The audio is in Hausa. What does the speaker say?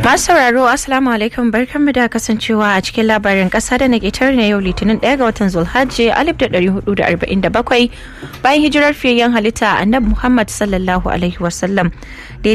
Masu sauraro Assalamu alaikum barkanmu da kasancewa a cikin labarin kasa da na ƙetar na yau Litinin 1 ga watan Zulhajji 1447 bayan hijirar fiyayyen halitta Annabi Muhammad sallallahu alaihi wasallam